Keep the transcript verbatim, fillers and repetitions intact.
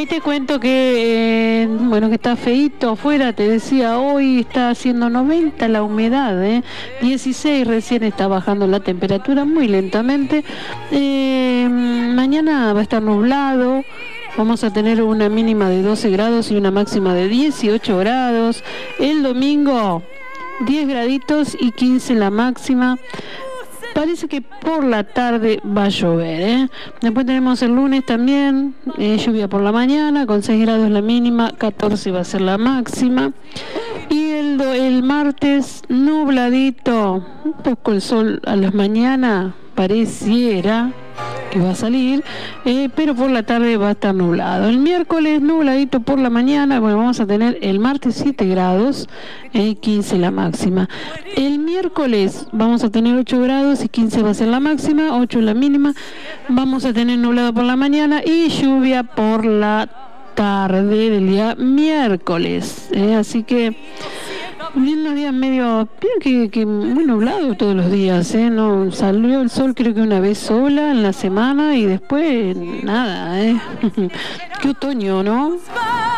te cuento que, eh, bueno, que está feíto afuera, te decía, hoy está haciendo noventa la humedad, ¿eh? dieciséis recién está bajando la temperatura muy lentamente. Eh, mañana va a estar nublado. Vamos a tener una mínima de doce grados y una máxima de dieciocho grados. El domingo, diez graditos y quince la máxima. Parece que por la tarde va a llover, ¿eh? Después tenemos el lunes también, eh, lluvia por la mañana, con seis grados la mínima, catorce va a ser la máxima. Y el, do, el martes, nubladito, un poco el sol a las mañanas, pareciera que va a salir, eh, pero por la tarde va a estar nublado. El miércoles nubladito por la mañana, bueno, vamos a tener el martes siete grados, eh, quince la máxima. El miércoles vamos a tener ocho grados y quince va a ser la máxima, ocho la mínima. Vamos a tener nublado por la mañana y lluvia por la tarde del día miércoles, eh, así que unos días medio, que, que muy nublado todos los días, ¿eh? No salió el sol creo que una vez sola en la semana y después nada, ¿eh? Qué otoño, ¿no?